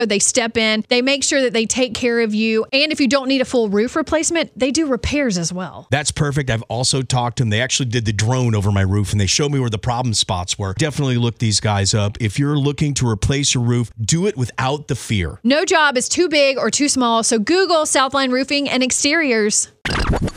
They step in, they make sure that they take care of you. And if you don't need a full roof replacement, they do repairs as well. That's perfect. I've also talked to them. They actually did the drone over my roof and they showed me where the problem spots were. Definitely look these guys up. If you're looking to replace your roof, do it without the fear. No job is too big or too small, so Google Southline Roofing and Exteriors.